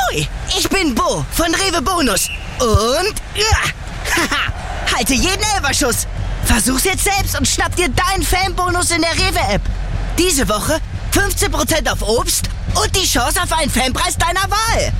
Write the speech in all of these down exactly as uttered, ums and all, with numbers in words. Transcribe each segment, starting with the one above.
Ahoi, ich bin Bo von Rewe Bonus. Und ja, haha, halte jeden Elferschuss. Versuch's jetzt selbst und schnapp dir deinen Fanbonus in der Rewe-App. Diese Woche fünfzehn Prozent auf Obst und die Chance auf einen Fanpreis deiner Wahl.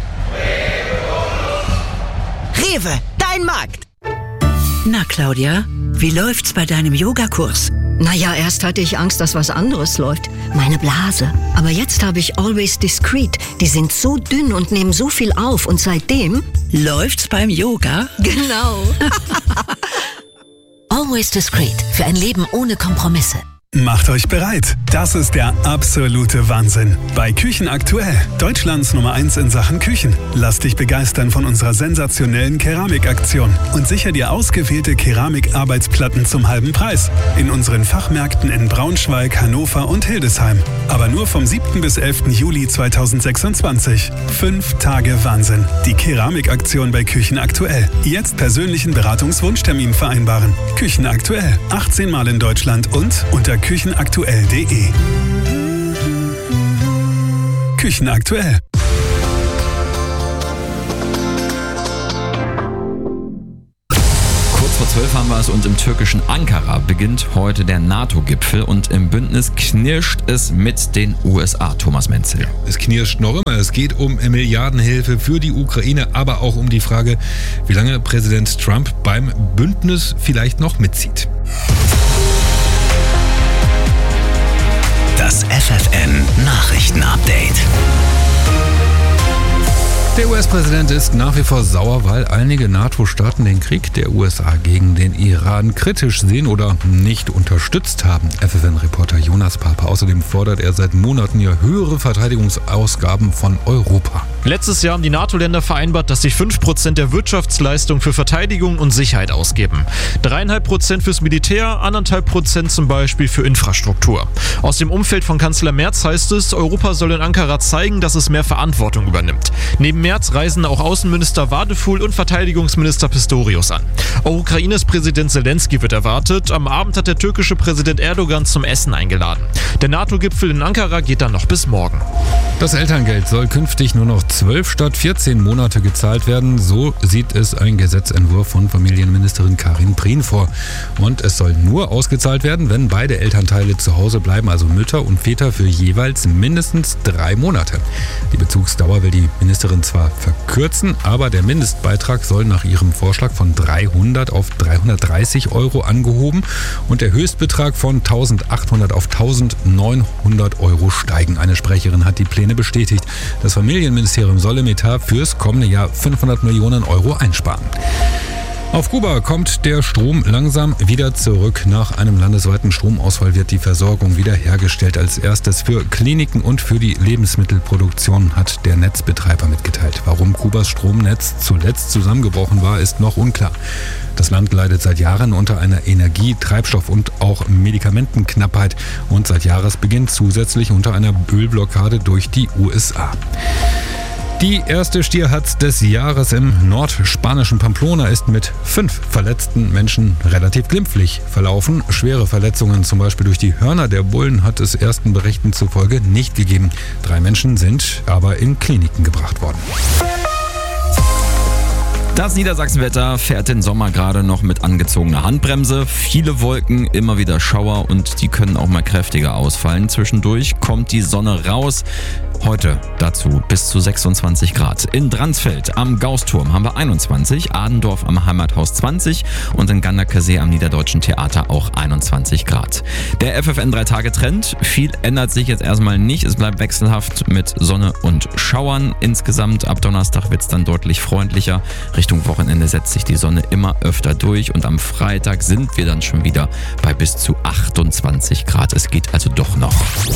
Rewe, dein Markt. Na, Claudia, wie läuft's bei deinem Yogakurs? Naja, erst hatte ich Angst, dass was anderes läuft. Meine Blase. Aber jetzt habe ich Always Discreet. Die sind so dünn und nehmen so viel auf. Und seitdem... Läuft's beim Yoga? Genau. Always Discreet. Für ein Leben ohne Kompromisse. Macht euch bereit. Das ist der absolute Wahnsinn. Bei Küchen aktuell. Deutschlands Nummer eins in Sachen Küchen. Lass dich begeistern von unserer sensationellen Keramikaktion und sicher dir ausgewählte Keramikarbeitsplatten zum halben Preis. In unseren Fachmärkten in Braunschweig, Hannover und Hildesheim. Aber nur vom siebten bis elften Juli zweitausendsechsundzwanzig. Fünf Tage Wahnsinn. Die Keramikaktion bei Küchen aktuell. Jetzt persönlichen Beratungswunschtermin vereinbaren. Küchen aktuell. achtzehn Mal in Deutschland und unter küchenaktuell punkt de. Küchen aktuell. Kurz vor zwölf haben wir es und im türkischen Ankara beginnt heute der NATO-Gipfel und im Bündnis knirscht es mit den U S A. Thomas Menzel. Es knirscht noch immer. Es geht um Milliardenhilfe für die Ukraine, aber auch um die Frage, wie lange Präsident Trump beim Bündnis vielleicht noch mitzieht. Das F F N-Nachrichten-Update. Der U S-Präsident ist nach wie vor sauer, weil einige NATO-Staaten den Krieg der U S A gegen den Iran kritisch sehen oder nicht unterstützt haben. F F N-Reporter Jonas Pape. Außerdem fordert er seit Monaten ja höhere Verteidigungsausgaben von Europa. Letztes Jahr haben die NATO-Länder vereinbart, dass sie fünf Prozent der Wirtschaftsleistung für Verteidigung und Sicherheit ausgeben. drei Komma fünf Prozent fürs Militär, eins Komma fünf Prozent zum Beispiel für Infrastruktur. Aus dem Umfeld von Kanzler Merz heißt es, Europa soll in Ankara zeigen, dass es mehr Verantwortung übernimmt. Neben Merz reisen auch Außenminister Vadeful und Verteidigungsminister Pistorius an. Auch Ukraines Präsident Zelensky wird erwartet. Am Abend hat der türkische Präsident Erdogan zum Essen eingeladen. Der NATO-Gipfel in Ankara geht dann noch bis morgen. Das Elterngeld soll künftig nur noch zwölf statt vierzehn Monate gezahlt werden. So sieht es ein Gesetzentwurf von Familienministerin Karin Prien vor. Und es soll nur ausgezahlt werden, wenn beide Elternteile zu Hause bleiben, also Mütter und Väter für jeweils mindestens drei Monate. Die Bezugsdauer will die Ministerin zwar verkürzen, aber der Mindestbeitrag soll nach ihrem Vorschlag von dreihundert auf dreihundertdreißig Euro angehoben und der Höchstbetrag von eintausendachthundert auf eintausendneunhundert Euro steigen. Eine Sprecherin hat die Pläne bestätigt. Das Familienministerium soll im Etat fürs kommende Jahr fünfhundert Millionen Euro einsparen. Auf Kuba kommt der Strom langsam wieder zurück. Nach einem landesweiten Stromausfall wird die Versorgung wiederhergestellt. Als erstes für Kliniken und für die Lebensmittelproduktion, hat der Netzbetreiber mitgeteilt. Warum Kubas Stromnetz zuletzt zusammengebrochen war, ist noch unklar. Das Land leidet seit Jahren unter einer Energie-, Treibstoff- und auch Medikamentenknappheit und seit Jahresbeginn zusätzlich unter einer Ölblockade durch die U S A. Die erste Stierhatz des Jahres im nordspanischen Pamplona ist mit fünf verletzten Menschen relativ glimpflich verlaufen. Schwere Verletzungen, zum Beispiel durch die Hörner der Bullen, hat es ersten Berichten zufolge nicht gegeben. Drei Menschen sind aber in Kliniken gebracht worden. Das Niedersachsenwetter fährt den Sommer gerade noch mit angezogener Handbremse. Viele Wolken, immer wieder Schauer und die können auch mal kräftiger ausfallen. Zwischendurch kommt die Sonne raus. Heute dazu bis zu sechsundzwanzig Grad. In Dransfeld am Gausturm haben wir einundzwanzig, Adendorf am Heimathaus zwanzig und in Ganderkesee am Niederdeutschen Theater auch einundzwanzig Grad. Der F F N drei Tage Trend, viel ändert sich jetzt erstmal nicht. Es bleibt wechselhaft mit Sonne und Schauern. Insgesamt ab Donnerstag wird es dann deutlich freundlicher. Richtung Wochenende setzt sich die Sonne immer öfter durch und am Freitag sind wir dann schon wieder bei bis zu achtundzwanzig Grad. Es geht also doch noch.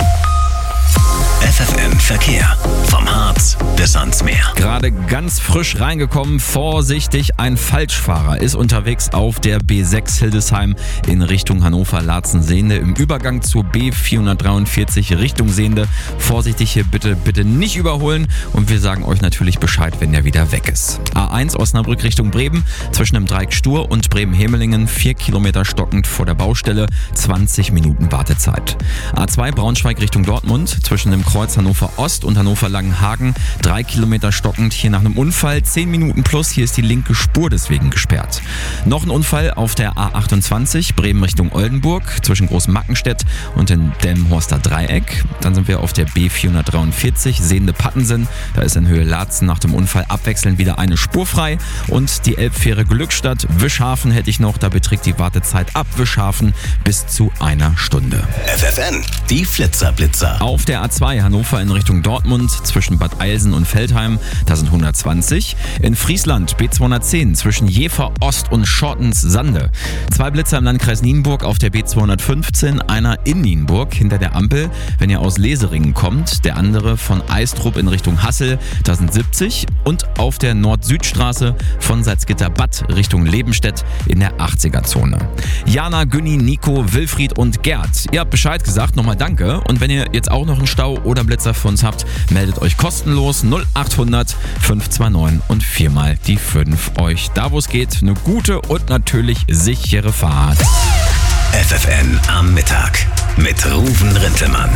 F F N Verkehr. Vom Harz bis ans Meer. Gerade ganz frisch reingekommen, vorsichtig, ein Falschfahrer ist unterwegs auf der B sechs Hildesheim in Richtung Hannover-Laatzen-Sehende. Im Übergang zur B vierhundertdreiundvierzig Richtung Sehende. Vorsichtig hier bitte, bitte nicht überholen und wir sagen euch natürlich Bescheid, wenn der wieder weg ist. A eins Osnabrück Richtung Bremen, zwischen dem Dreieck Stur und Bremen-Hemelingen, vier Kilometer stockend vor der Baustelle, zwanzig Minuten Wartezeit. A zwei Braunschweig Richtung Dortmund, zwischen dem Kreuz Hannover Ost und Hannover Langenhagen, drei Kilometer stockend, hier nach einem Unfall. zehn Minuten plus, hier ist die linke Spur deswegen gesperrt. Noch ein Unfall auf der A achtundzwanzig, Bremen Richtung Oldenburg, zwischen Großmackenstedt und dem Delmenhorster Dreieck. Dann sind wir auf der B vierhundertdreiundvierzig, Sehende-Pattensen. Da ist in Höhe Laatzen nach dem Unfall abwechselnd wieder eine Spur frei. Und die Elbfähre Glückstadt, Wischhafen hätte ich noch, da beträgt die Wartezeit ab Wischhafen bis zu einer Stunde. F F N, die Flitzer-Blitzer. Auf der A zwei Hannover in Richtung Dortmund zwischen Bad Eilsen und Feldheim, da sind hundertzwanzig. In Friesland B zweihundertzehn zwischen Jever Ost und Schortens-Sande. Zwei Blitzer im Landkreis Nienburg auf der B zweihundertfünfzehn, einer in Nienburg hinter der Ampel, wenn ihr aus Leseringen kommt. Der andere von Eistrup in Richtung Hassel, da sind siebzig. Und auf der Nord-Süd-Straße von Salzgitter-Bad Richtung Lebenstedt in der achtziger-Zone. Jana, Günni, Nico, Wilfried und Gerd. Ihr habt Bescheid gesagt, nochmal danke. Und wenn ihr jetzt auch noch einen Stau oder Blitzer für uns habt, meldet euch kostenlos null achthundert fünf zwei neun und viermal die fünf euch. Da wo es geht, eine gute und natürlich sichere Fahrt. F F N am Mittag mit Ruven Rintelmann.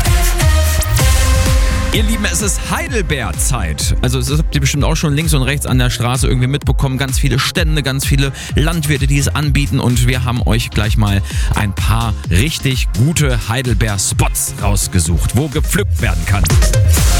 Ihr Lieben, es ist Heidelbeerzeit. Also das habt ihr bestimmt auch schon links und rechts an der Straße irgendwie mitbekommen. Ganz viele Stände, ganz viele Landwirte, die es anbieten. Und wir haben euch gleich mal ein paar richtig gute Heidelbeer-Spots rausgesucht, wo gepflückt werden kann.